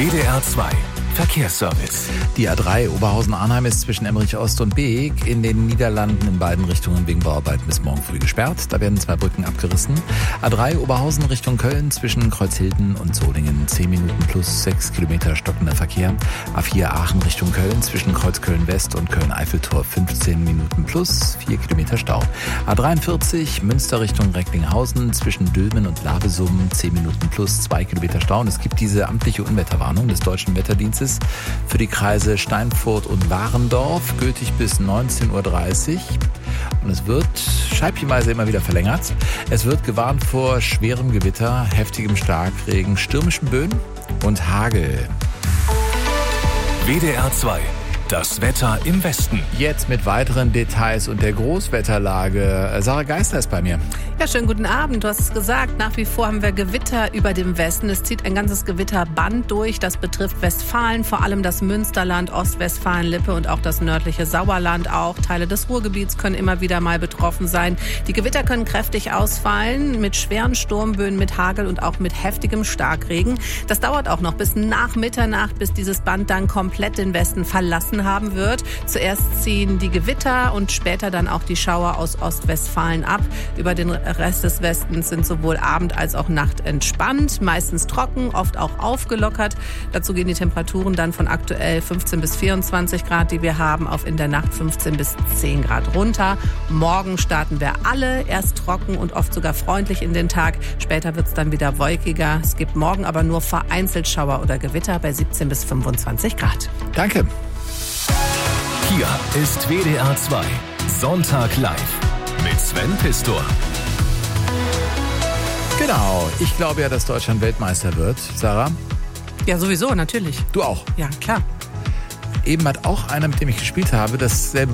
WDR 2 Verkehrsservice. Die A3 Oberhausen-Arnheim ist zwischen Emmerich Ost und Beek in den Niederlanden in beiden Richtungen wegen Bauarbeiten bis morgen früh gesperrt. Da werden 2 Brücken abgerissen. A3 Oberhausen Richtung Köln zwischen Kreuzhilden und Solingen 10 Minuten plus 6 Kilometer stockender Verkehr. A4 Aachen Richtung Köln zwischen Kreuzköln West und Köln-Eiffeltor 15 Minuten plus 4 Kilometer Stau. A43 Münster Richtung Recklinghausen zwischen Dülmen und Lavesum 10 Minuten plus 2 Kilometer Stau. Und es gibt diese amtliche Unwetterwarnung des Deutschen Wetterdienstes für die Kreise Steinfurt und Warendorf, gültig bis 19:30 Uhr. Und es wird scheibchenweise immer wieder verlängert. Es wird gewarnt vor schwerem Gewitter, heftigem Starkregen, stürmischen Böen und Hagel. WDR 2. Das Wetter im Westen. Jetzt mit weiteren Details und der Großwetterlage. Sarah Geisler ist bei mir. Ja, schönen guten Abend. Du hast es gesagt, nach wie vor haben wir Gewitter über dem Westen. Es zieht ein ganzes Gewitterband durch. Das betrifft Westfalen, vor allem das Münsterland, Ostwestfalen-Lippe und auch das nördliche Sauerland auch. Teile des Ruhrgebiets können immer wieder mal betroffen sein. Die Gewitter können kräftig ausfallen mit schweren Sturmböen, mit Hagel und auch mit heftigem Starkregen. Das dauert auch noch bis nach Mitternacht, bis dieses Band dann komplett den Westen verlassen haben wird. Zuerst ziehen die Gewitter und später dann auch die Schauer aus Ostwestfalen ab. Über den Rest des Westens sind sowohl Abend als auch Nacht entspannt, meistens trocken, oft auch aufgelockert. Dazu gehen die Temperaturen dann von aktuell 15 bis 24 Grad, die wir haben, auf in der Nacht 15 bis 10 Grad runter. Morgen starten wir alle erst trocken und oft sogar freundlich in den Tag. Später wird es dann wieder wolkiger. Es gibt morgen aber nur vereinzelt Schauer oder Gewitter bei 17 bis 25 Grad. Danke. Hier ist WDR 2 Sonntag live mit Sven Pistor. Genau, ich glaube ja, dass Deutschland Weltmeister wird. Sarah? Ja, sowieso, natürlich. Du auch? Ja, klar. Eben hat auch einer, mit dem ich gespielt habe, dasselbe